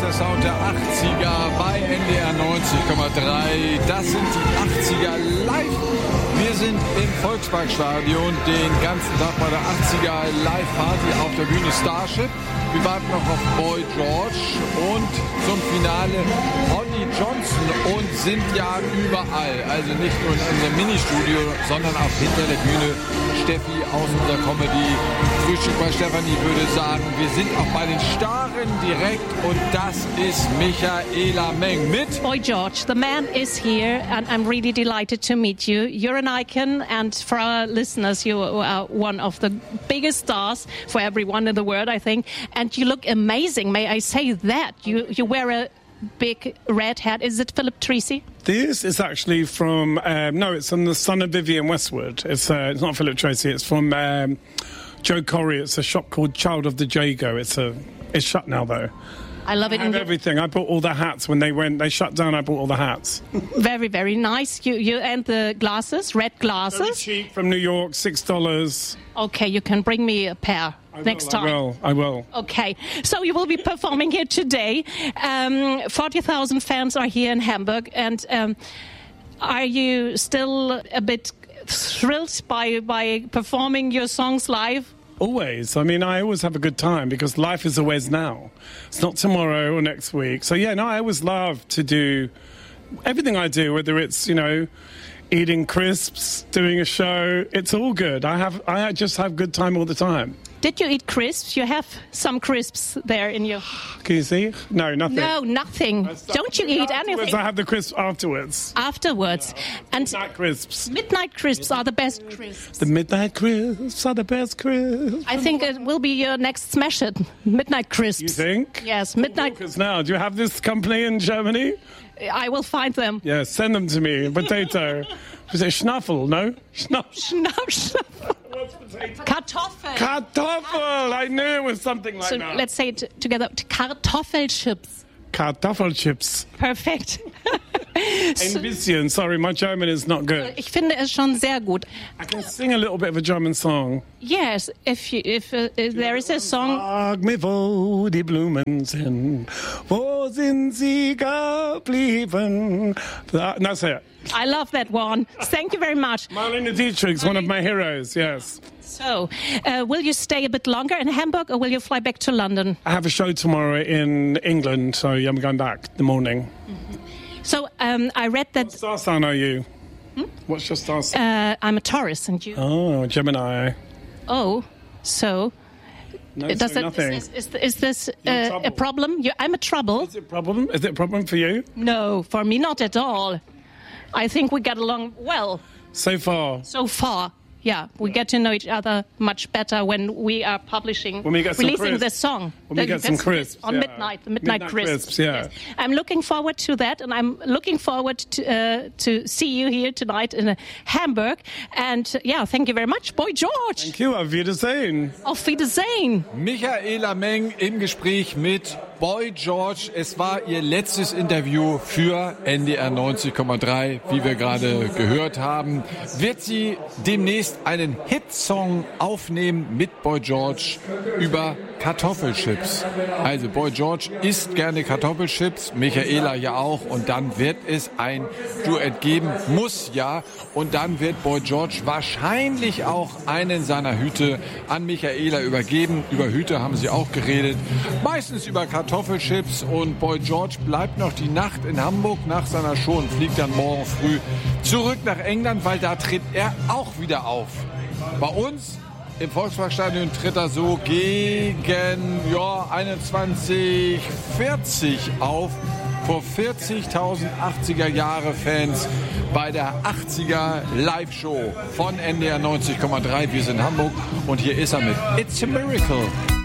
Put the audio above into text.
der Sound der 80er bei NDR 90,3. Das sind die 80er live. Wir sind im Volksparkstadion den ganzen Tag bei der 80er Live-Party auf der Bühne Starship. Wir warten noch auf Boy George und zum Finale Holly Johnson und sind ja überall. Also nicht nur in unserem Ministudio, sondern auch hinter der Bühne. Steffi aus unserer Comedy Frühstück bei Stefanie würde sagen, wir sind auch bei den Starren direkt und das ist Michaela Meng mit Boy George. The man is here and I'm really delighted to meet you. You're an icon and for our listeners you are one of the biggest stars for everyone in the world, I think. And you look amazing, may I say that? You wear a big red hat. Is it Philip Treacy? This is actually from, no, it's from the son of Vivienne Westwood. It's not Philip Treacy, it's from Joe Corey. It's a shop called Child of the Jago. It's shut now, though. I love it. I have everything. I bought all the hats when they shut down. I bought all the hats. Very, very nice. You and the glasses, red glasses. Very cheap from New York, $6. Okay, you can bring me a pair next time. I will. Okay, so you will be performing here today. 40,000 fans are here in Hamburg, and are you still a bit thrilled by performing your songs live? Always. I mean, I always have a good time because life is always now. It's not tomorrow or next week. So, yeah, no, I always love to do everything I do, whether it's, eating crisps, doing a show. It's all good. I just have good time all the time. Did you eat crisps? You have some crisps there in your... Can you see? No, nothing. No, nothing. Don't you eat anything? I have the crisps afterwards. Afterwards. And midnight crisps. Midnight crisps are the best crisps. The midnight crisps are the best crisps. I think it will be your next smash hit. Midnight crisps. You think? Yes, midnight. Now, do you have this company in Germany? I will find them. Yeah, send them to me. Potato. Is it Schnaffel? No? Schnaffel. What's potato? Kartoffel. I knew it was something like that. So let's say it together. Kartoffelchips. Kartoffelchips. Perfect. Ein bisschen. Sorry, my German is not good. Ich finde es schon sehr gut. I can sing a little bit of a German song. Yes, if there is a song. Sag mir, wo die Blumen sind, wo sind sie geblieben? That's it. I love that one. Thank you very much. Marlene Dietrich's one of my heroes, yes. So, will you stay a bit longer in Hamburg or will you fly back to London? I have a show tomorrow in England, so I'm going back in the morning. Mm-hmm. So, I read that... What star sign are you? What's your star sign? I'm a Taurus, and you? Oh, Gemini. Oh, so... No, nothing. Is this a problem? I'm a trouble. Is it a problem? Is it a problem for you? No, for me not at all. I think we get along well. So far? So far, yeah. We get to know each other much better when we are releasing this song. When we get some crisps. On midnight, the midnight crisps. Yeah. Yes. I'm looking forward to that, and I'm looking forward to see you here tonight in Hamburg. And thank you very much, Boy George. Thank you, auf Wiedersehen. Auf Wiedersehen. Michaela Meng im Gespräch mit Boy George. Es war ihr letztes Interview für NDR 90,3, wie wir gerade gehört haben. Wird sie demnächst einen Hitsong aufnehmen mit Boy George über Kartoffelchips. Also Boy George isst gerne Kartoffelchips, Michaela ja auch und dann wird es ein Duett geben, muss ja, und dann wird Boy George wahrscheinlich auch einen seiner Hüte an Michaela übergeben. Über Hüte haben sie auch geredet, meistens über Kartoffelchips, und Boy George bleibt noch die Nacht in Hamburg nach seiner Show und fliegt dann morgen früh zurück nach England, weil da tritt er auch wieder auf. Bei uns im Volksparkstadion tritt er so gegen 21:40 auf vor 40.000 80er-Jahre-Fans bei der 80er Live-Show von NDR 90,3. Wir sind in Hamburg und hier ist er mit It's a Miracle.